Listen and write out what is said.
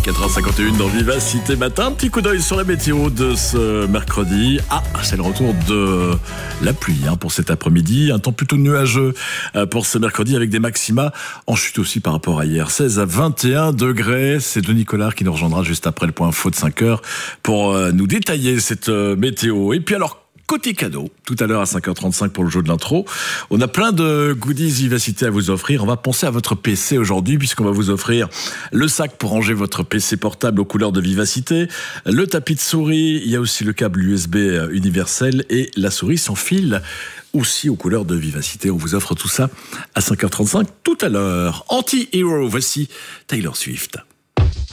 4h51 dans Vivacité Matin. Un petit coup d'œil sur la météo de ce mercredi. C'est le retour de la pluie pour cet après-midi. Un temps plutôt nuageux pour ce mercredi avec des maxima en chute aussi par rapport à hier. 16 à 21 degrés. C'est Denis Collard qui nous rejoindra juste après le point info de 5h pour nous détailler cette météo. Et puis alors, côté cadeau, tout à l'heure à 5h35 pour le jeu de l'intro, on a plein de goodies Vivacité à vous offrir. On va penser à votre PC aujourd'hui puisqu'on va vous offrir le sac pour ranger votre PC portable aux couleurs de Vivacité, le tapis de souris, il y a aussi le câble USB universel et la souris sans fil aussi aux couleurs de Vivacité. On vous offre tout ça à 5h35 tout à l'heure. Anti-Hero, voici Taylor Swift.